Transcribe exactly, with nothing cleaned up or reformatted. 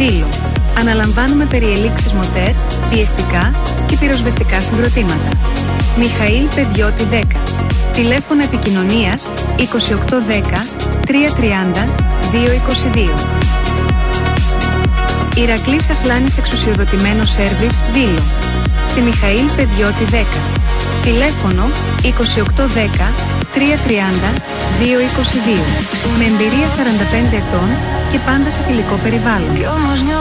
Δήλω. Αναλαμβάνουμε περιελήξεις μοτέρ, πιεστικά και πυροσβεστικά συγκροτήματα. Μιχαήλ Παιδιώτη δέκα. Τηλέφωνο επικοινωνίας είκοσι οκτώ δέκα τριακόσια τριάντα δύο είκοσι δύο. Ηρακλής Ασλάνης εξουσιοδοτημένο σέρβις Δήλω. Στη Μιχαήλ Παιδιώτη δέκα. Τηλέφωνο είκοσι οκτώ δέκα τριακόσια τριάντα δύο είκοσι δύο. Με εμπειρία σαράντα πέντε ετών και πάντα σε φιλικό περιβάλλον.